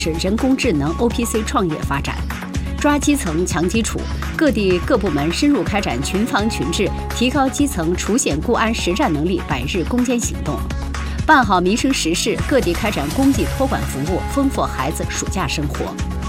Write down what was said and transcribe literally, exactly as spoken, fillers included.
是人工智能 O P C 创业发展，抓基层强基础，各地各部门深入开展群防群治，提高基层除险固安实战能力百日攻坚行动，办好民生实事，各地开展公济托管服务，丰富孩子暑假生活。